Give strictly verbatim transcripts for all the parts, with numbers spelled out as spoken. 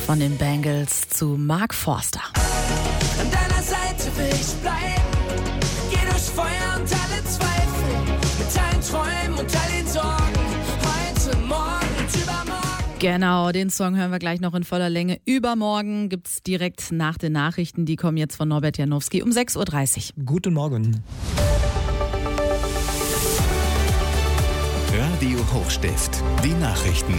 Von den Bangles zu Mark Forster. An deiner Seite will ich bleiben. Geh durch Feuer und alle Zweifel. Mit allen Träumen und all den Sorgen. Heute, morgen und übermorgen. Genau, den Song hören wir gleich noch in voller Länge. Übermorgen gibt's direkt nach den Nachrichten. Die kommen jetzt von Norbert Janowski um sechs Uhr dreißig. Guten Morgen. Radio Hochstift, die Nachrichten.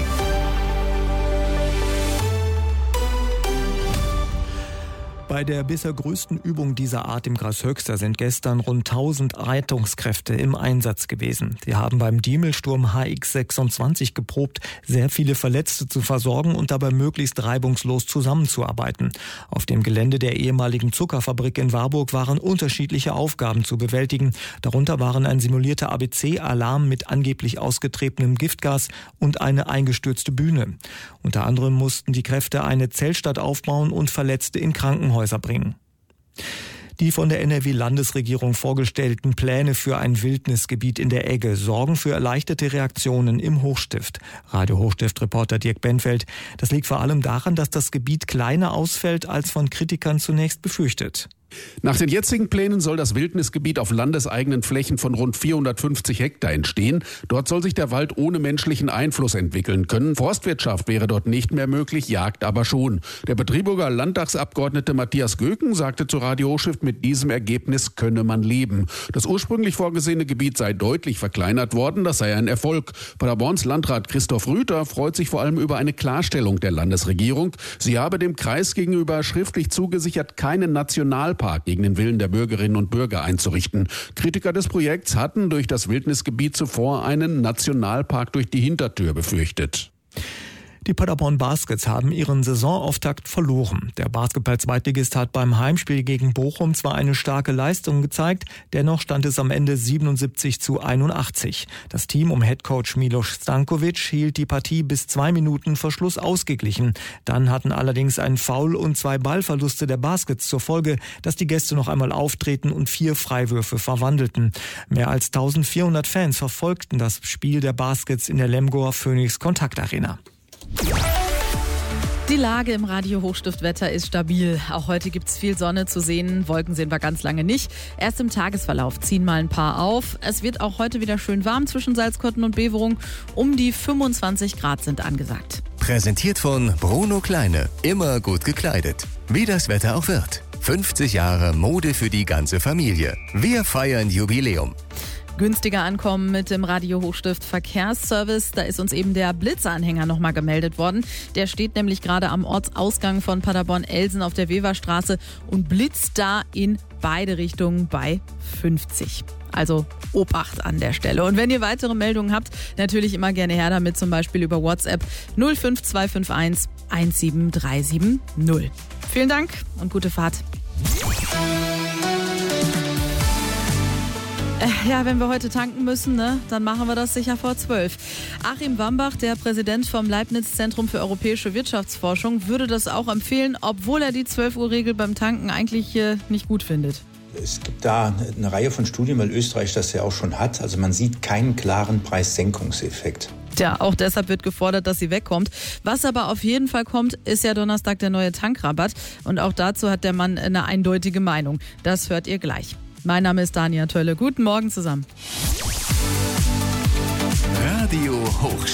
Bei der bisher größten Übung dieser Art im Kreis Höxter sind gestern rund tausend Rettungskräfte im Einsatz gewesen. Sie haben beim Diemelsturm H X sechsundzwanzig geprobt, sehr viele Verletzte zu versorgen und dabei möglichst reibungslos zusammenzuarbeiten. Auf dem Gelände der ehemaligen Zuckerfabrik in Warburg waren unterschiedliche Aufgaben zu bewältigen. Darunter waren ein simulierter A B C-Alarm mit angeblich ausgetretenem Giftgas und eine eingestürzte Bühne. Unter anderem mussten die Kräfte eine Zeltstadt aufbauen und Verletzte in Krankenhäuser bringen. Die von der N R W-Landesregierung vorgestellten Pläne für ein Wildnisgebiet in der Egge sorgen für erleichterte Reaktionen im Hochstift. Radio Hochstift-Reporter Dirk Benfeld. Das liegt vor allem daran, dass das Gebiet kleiner ausfällt, als von Kritikern zunächst befürchtet. Nach den jetzigen Plänen soll das Wildnisgebiet auf landeseigenen Flächen von rund vierhundertfünfzig Hektar entstehen. Dort soll sich der Wald ohne menschlichen Einfluss entwickeln können. Forstwirtschaft wäre dort nicht mehr möglich, Jagd aber schon. Der Betriburger Landtagsabgeordnete Matthias Göken sagte zu Radio Hochstift, mit diesem Ergebnis könne man leben. Das ursprünglich vorgesehene Gebiet sei deutlich verkleinert worden, das sei ein Erfolg. Paderborns Landrat Christoph Rüther freut sich vor allem über eine Klarstellung der Landesregierung. Sie habe dem Kreis gegenüber schriftlich zugesichert, keinen Nationalpark gegen den Willen der Bürgerinnen und Bürger einzurichten. Kritiker des Projekts hatten durch das Wildnisgebiet zuvor einen Nationalpark durch die Hintertür befürchtet. Die Paderborn Baskets haben ihren Saisonauftakt verloren. Der Basketball-Zweitligist hat beim Heimspiel gegen Bochum zwar eine starke Leistung gezeigt, dennoch stand es am Ende siebenundsiebzig zu einundachtzig. Das Team um Headcoach Milos Stankovic hielt die Partie bis zwei Minuten vor Schluss ausgeglichen. Dann hatten allerdings ein Foul und zwei Ballverluste der Baskets zur Folge, dass die Gäste noch einmal auftreten und vier Freiwürfe verwandelten. Mehr als eintausendvierhundert Fans verfolgten das Spiel der Baskets in der Lemgoer Phoenix Kontaktarena. Die Lage im Radio Hochstift-Wetter ist stabil. Auch heute gibt's viel Sonne zu sehen. Wolken sehen wir ganz lange nicht. Erst im Tagesverlauf ziehen mal ein paar auf. Es wird auch heute wieder schön warm zwischen Salzkotten und Beverung. Um die fünfundzwanzig Grad sind angesagt. Präsentiert von Bruno Kleine. Immer gut gekleidet. Wie das Wetter auch wird. fünfzig Jahre Mode für die ganze Familie. Wir feiern Jubiläum. Günstiger ankommen mit dem Radio Hochstift Verkehrsservice. Da ist uns eben der Blitzanhänger nochmal gemeldet worden. Der steht nämlich gerade am Ortsausgang von Paderborn-Elsen auf der Weverstraße und blitzt da in beide Richtungen bei fünfzig. Also Obacht an der Stelle. Und wenn ihr weitere Meldungen habt, natürlich immer gerne her damit, zum Beispiel über WhatsApp null fünf zwei fünf eins eins sieben drei sieben null. Vielen Dank und gute Fahrt. Ja, wenn wir heute tanken müssen, ne, dann machen wir das sicher vor zwölf. Achim Wambach, der Präsident vom Leibniz-Zentrum für europäische Wirtschaftsforschung, würde das auch empfehlen, obwohl er die zwölf Uhr Regel beim Tanken eigentlich äh, nicht gut findet. Es gibt da eine Reihe von Studien, weil Österreich das ja auch schon hat. Also man sieht keinen klaren Preissenkungseffekt. Tja, auch deshalb wird gefordert, dass sie wegkommt. Was aber auf jeden Fall kommt, ist ja Donnerstag der neue Tankrabatt. Und auch dazu hat der Mann eine eindeutige Meinung. Das hört ihr gleich. Mein Name ist Dania Tölle. Guten Morgen zusammen. Radio Hochstift.